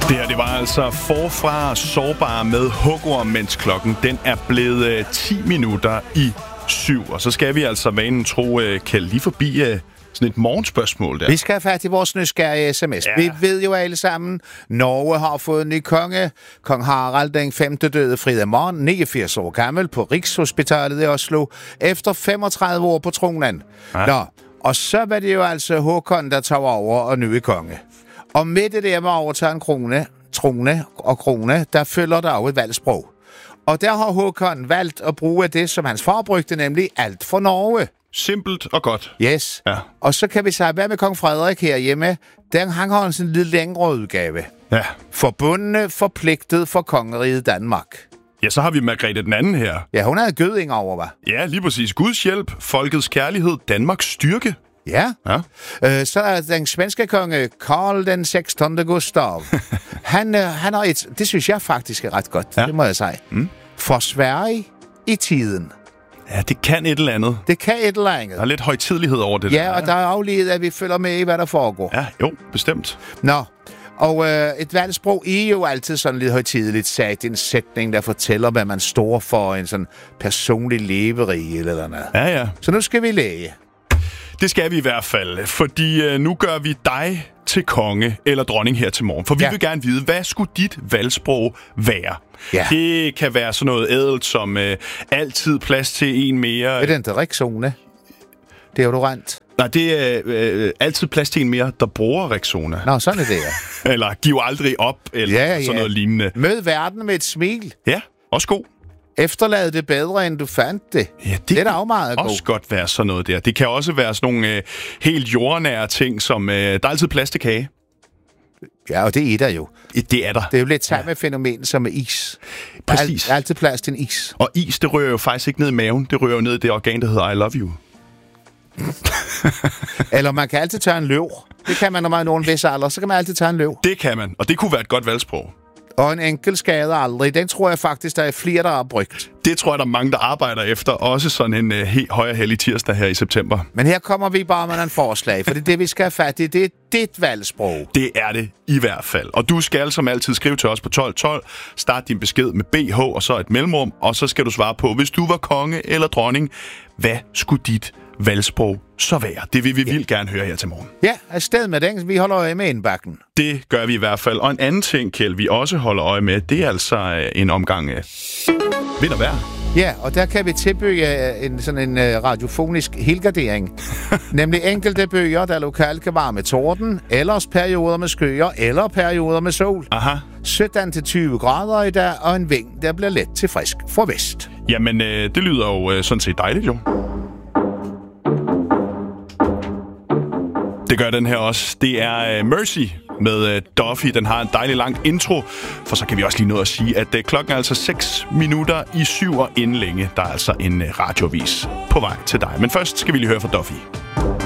Det her, det var altså Forfra Sårbar med Hugorm, mens klokken den er blevet 10 minutter i 7. Og så skal vi altså vanen tro, Kjeld, lige forbi sådan et morgenspørgsmål der. Vi skal have fat i vores nysgerrige sms. Ja. Vi ved jo alle sammen, Norge har fået en ny konge. Kong Harald den 5. døde fredag morgen, 89 år gammel, på Rigshospitalet i Oslo, efter 35 år på tronen. Ja. Nå, og så var det jo altså Håkon, der tog over og nu er konge. Og med det der med at overtage en krone, der følger der jo et valgsprog. Og der har Håkon valgt at bruge det, som hans far brugte, nemlig alt for Norge. Simpelt og godt. Yes. Ja. Og så kan vi sige, hvad med kong Frederik herhjemme? Han har en sådan lidt længere udgave. Ja. Forbundne, forpligtet for kongeriget Danmark. Ja, så har vi Margrethe den anden her. Ja, hun havde gøding over, hva'? Ja, lige præcis. Guds hjælp, folkets kærlighed, Danmarks styrke. Ja. Ja. Så er den svenske konge, Karl den 16. Gustav. han har et, det synes jeg faktisk er ret godt, det må jeg sige. For Sverige i tiden. Ja, det kan et eller andet. Det kan et eller andet. Der er lidt højtidelighed over det. Ja, og der er afledet, at vi følger med i, hvad der foregår. Ja, jo, bestemt. Nå, og et valgsprog er jo altid sådan lidt højtideligt sat. En sætning, der fortæller, hvad man står for, en sådan personlig leverige eller noget. Ja. Så nu skal vi læge. Det skal vi i hvert fald, fordi nu gør vi dig til konge eller dronning her til morgen. For vi vil gerne vide, hvad skulle dit valgsprog være? Ja. Det kan være sådan noget ædelt som altid plads til en mere. Er det ikke Rexona? Deodorant? Nej, det er altid plads til en mere, der bruger Rexona. Nå, sådan er det, ja. Eller giv aldrig op, eller sådan noget lignende. Mød verden med et smil. Ja, også god. Efterlad det bedre, end du fandt det. Ja, det er da også meget også godt være sådan noget der. Det kan også være sådan nogle helt jordnære ting, som der er altid plads til kage. Ja, og det er der jo. Det er der. Det er jo lidt samme fænomen som med is. Præcis. Der er altid plads til en is. Og is, det rører jo faktisk ikke ned i maven. Det rører jo ned i det organ, der hedder I love you. Eller man kan altid tage en løv. Det kan man, når man er nogen vis alder. Så kan man altid tage en løv. Det kan man, og det kunne være et godt valgsprog. Og en enkelt skade aldrig. Den tror jeg faktisk, der er flere, der har brugt. Det tror jeg, der er mange, der arbejder efter. Også sådan en højere hellig tirsdag her i september. Men her kommer vi bare med en forslag, for det er det, vi skal have fat i. Det er dit valgsprog. Det er det i hvert fald. Og du skal som altid skrive til os på 1212. Start din besked med BH og så et mellemrum. Og så skal du svare på, hvis du var konge eller dronning, hvad skulle dit valgsprog så være? Det vil vi vildt gerne høre her til morgen. Ja, afsted med den. Vi holder øje med indbakken. Det gør vi i hvert fald. Og en anden ting, Kjeld, vi også holder øje med, det er altså en omgang vind og vejr. Ja, og der kan vi tilbygge en radiofonisk helgardering. Nemlig enkelte bøger, der lokalt kan være med torden, ellers perioder med skyer, eller perioder med sol. Aha. 17-20 grader i dag, og en vind, der bliver let til frisk fra vest. Jamen, det lyder jo sådan set dejligt, jo. Det gør den her også. Det er Mercy med Duffy. Den har en dejlig lang intro, for så kan vi også lige nå at sige, at klokken er altså 6 minutter i 7, og inden længe, der er altså en radiovis på vej til dig. Men først skal vi lige høre fra Duffy.